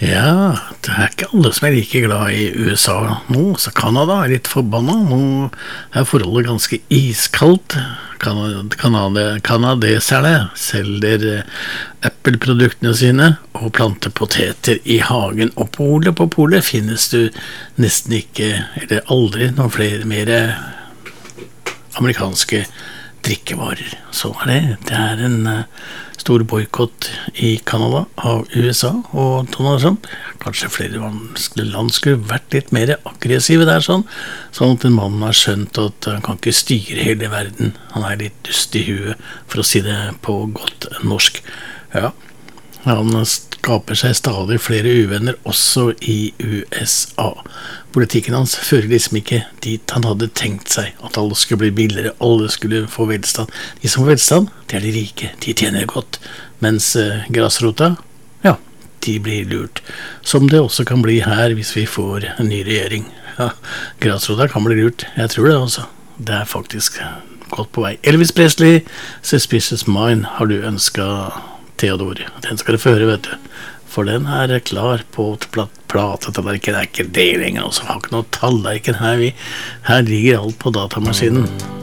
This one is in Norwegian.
Ja, det ikke alle som like glad i USA nå, så Canada litt forbannet. Nå forholdet ganske iskaldt. Kanadeserne selger Apple-produktene sine og planter poteter i hagen. Og på polet finnes du nesten ikke, eller aldri, noen flere mer amerikanske drikkevarer. Så det. Det en stor boykott i Canada av USA og Donald Trump. Kanskje flere land skulle vært litt mer aggressive der, sånn at en mann har skjønt at han kan ikke styre hele verden. Han litt dust i huet, for å si det på godt norsk. Ja, han skaper seg stadig flere uvenner også i USA. Politikken hans fører liksom ikke dit han hadde tenkt seg, at alle skulle bli billigere, alle skulle få velstand. De som får velstand, de de rike, de tjener godt, mens grasrota, ja, de blir lurt. Som det også kan bli her hvis vi får en ny regjering. Ja, grasrota kan bli lurt, jeg tror det også. Det faktisk godt på vei. Elvis Presley, Suspicious Mind, har du ønsket Theodor. Den skal du få høre, vet du. For den klar på platetallerken. Det ikke det lenger, altså. Har ikke noe tallerken her. Her ligger alt på datamaskinen.